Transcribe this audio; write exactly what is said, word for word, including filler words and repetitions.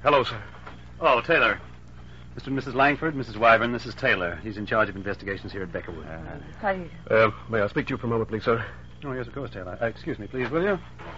Hello, sir. Oh, Taylor. Mister and Missus Langford, Missus Wyvern, this is Taylor. He's in charge of investigations here at Beckerwood. Uh, how do you... Uh, may I speak to you for a moment, please, sir? Oh, yes, of course, Taylor. Uh, excuse me, please, will you?